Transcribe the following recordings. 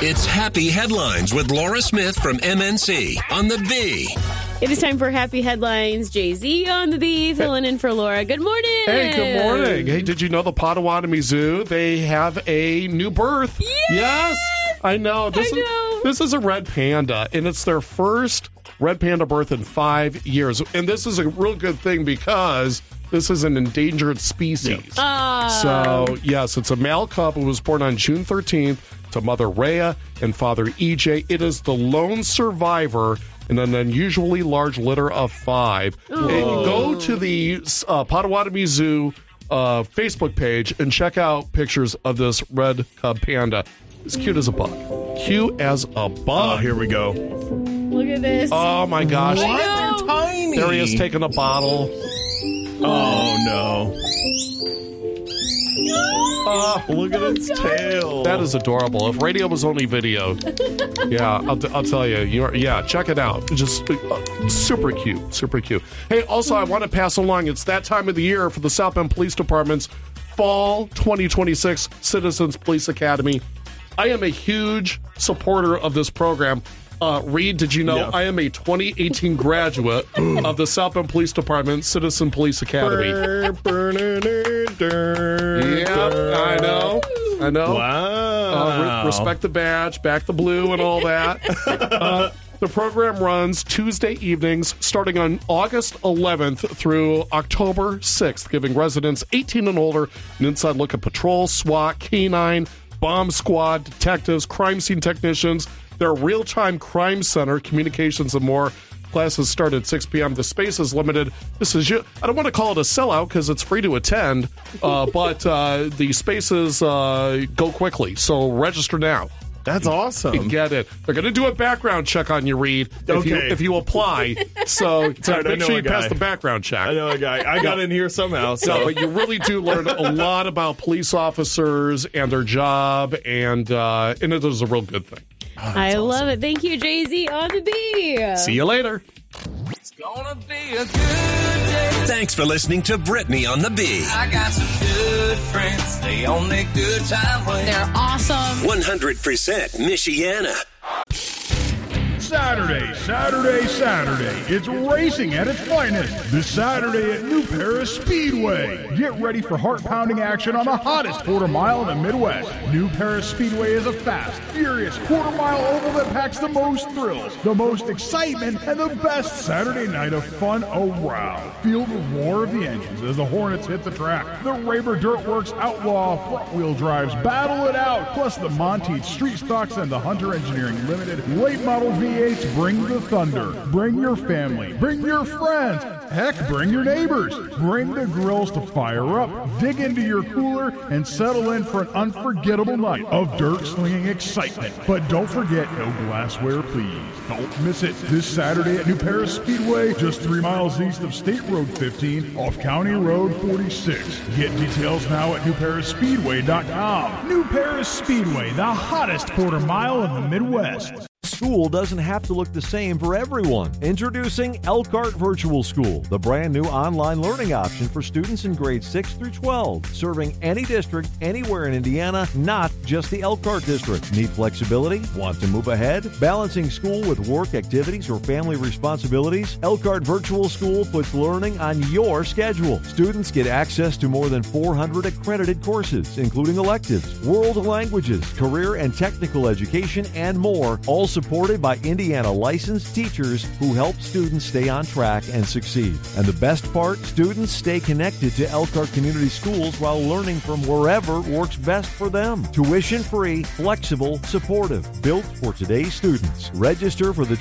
It's Happy Headlines with Laura Smith from MNC on the B. It is time for Happy Headlines. Jay-Z on the B, filling in for Laura. Good morning. Hey, good morning. Hey, did you know the Potawatomi Zoo, they have a new birth? Yes! I know. This is a red panda, and it's their first red panda birth in 5 years. And this is a real good thing because this is an endangered species. So, yes, it's a male cub who was born on June 13th to mother Rhea and father EJ. It is the lone survivor in an unusually large litter of 5. And go to the Potawatomi Zoo Facebook page and check out pictures of this red cub panda. It's cute as a bug. Cute as a bug. Oh, here we go. Look at this. Oh, my gosh. What? They're tiny. There he is taking a bottle. Oh, no. Oh, look at its tail. That is adorable. If radio was only video, yeah, I'll tell you. Check it out. Just super cute, super cute. Hey, also, I want to pass along. It's that time of the year for the South Bend Police Department's Fall 2026 Citizens Police Academy. I am a huge supporter of this program. Reed, did you know I am a 2018 graduate of the South Bend Police Department Citizen Police Academy? Yeah, I know. Wow. Respect the badge, back the blue, and all that. The program runs Tuesday evenings starting on August 11th through October 6th, giving residents 18 and older an inside look at patrol, SWAT, K-9, bomb squad, detectives, crime scene technicians, their real-time crime center, communications, and more. Classes start at 6 p.m. The space is limited. I don't want to call it a sellout because it's free to attend, but the spaces go quickly. So register now. That's awesome. Get it. They're going to do a background check on you, Reed, if you apply. So make sure you pass the background check. I know a guy. I got in here somehow. So. No, but you really do learn a lot about police officers and their job, and it is a real good thing. I love it. Thank you, Jay-Z on the B. See you later. It's gonna be a good day. Thanks for listening to Brittany on the B. I got some good friends. They on their good time way. They're awesome. 100% Michiana. Saturday. It's racing at its finest. This Saturday at New Paris Speedway. Get ready for heart-pounding action on the hottest quarter mile in the Midwest. New Paris Speedway is a fast, furious quarter-mile oval that packs the most thrills, the most excitement, and the best Saturday night of fun around. Feel the roar of the engines as the Hornets hit the track. The Raber Dirtworks Outlaw front-wheel drives battle it out, plus the Monteith Street Stocks and the Hunter Engineering Limited late model V8 bring the thunder. Bring your family. Bring your friends. Heck, bring your neighbors. Bring the grills to fire up. Dig into your cooler and settle in for an unforgettable night of dirt-slinging excitement. But don't forget, no glassware, please. Don't miss it. This Saturday at New Paris Speedway, just 3 miles east of State Road 15 off County Road 46. Get details now at newparisspeedway.com. New Paris Speedway, the hottest quarter mile in the Midwest. School doesn't have to look the same for everyone. Introducing Elkhart Virtual School, the brand new online learning option for students in grades 6 through 12, serving any district anywhere in Indiana, not just the Elkhart district. Need flexibility? Want to move ahead? Balancing school with work activities or family responsibilities? Elkhart Virtual School puts learning on your schedule. Students get access to more than 400 accredited courses, including electives, world languages, career and technical education, and more, all supported by Indiana licensed teachers who help students stay on track and succeed. And the best part, students stay connected to Elkhart Community Schools while learning from wherever works best for them. Tuition-free, flexible, supportive, built for today's students. Register for the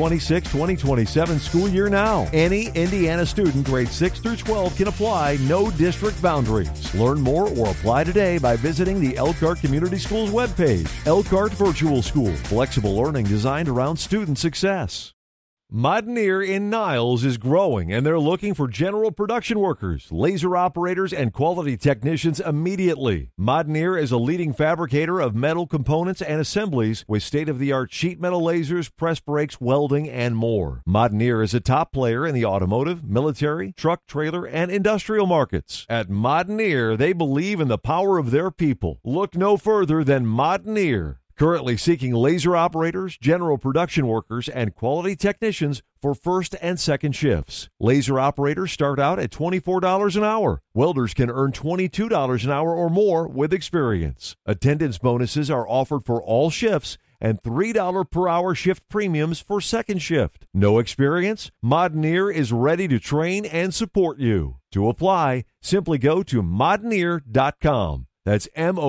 2026-2027 school year now. Any Indiana student grades 6 through 12 can apply, no district boundaries. Learn more or apply today by visiting the Elkhart Community Schools webpage. Elkhart Virtual School, flexible learning designed around student success. Modneer in Niles is growing, and they're looking for general production workers, laser operators, and quality technicians immediately. Modneer is a leading fabricator of metal components and assemblies with state-of-the-art sheet metal lasers, press brakes, welding, and more. Modneer is a top player in the automotive, military, truck, trailer, and industrial markets. At Modneer, they believe in the power of their people. Look no further than Modneer. Currently seeking laser operators, general production workers, and quality technicians for first and second shifts. Laser operators start out at $24 an hour. Welders can earn $22 an hour or more with experience. Attendance bonuses are offered for all shifts and $3 per hour shift premiums for second shift. No experience? Modneer is ready to train and support you. To apply, simply go to modneer.com. That's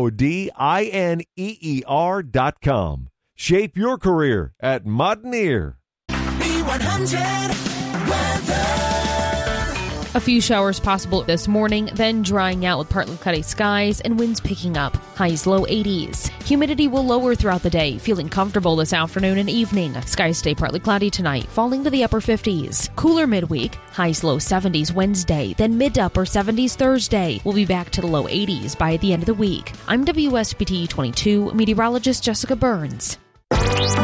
MODINEER.com. Shape your career at Modneer. B100 weather. A few showers possible this morning, then drying out with partly cloudy skies and winds picking up. Highs low 80s. Humidity will lower throughout the day, feeling comfortable this afternoon and evening. Skies stay partly cloudy tonight, falling to the upper 50s. Cooler midweek. Highs low 70s Wednesday, then mid to upper 70s Thursday. We'll be back to the low 80s by the end of the week. I'm WSBT 22 meteorologist Jessica Burns.